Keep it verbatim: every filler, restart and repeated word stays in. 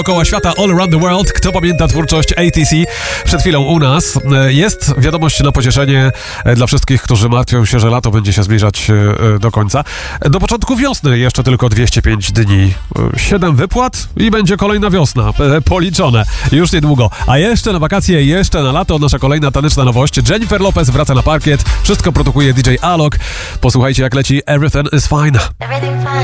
Dookoła świata All Around the World. Kto pamięta twórczość A T C? Przed chwilą u nas jest wiadomość na pocieszenie dla wszystkich, którzy martwią się, że lato będzie się zbliżać do końca. Do początku wiosny jeszcze tylko dwieście pięć dni. siedem wypłat i będzie kolejna wiosna. Policzone. Już niedługo. A jeszcze na wakacje, jeszcze na lato nasza kolejna taneczna nowość. Jennifer Lopez wraca na parkiet. Wszystko produkuje D J Alok. Posłuchajcie, jak leci Everything is Fine.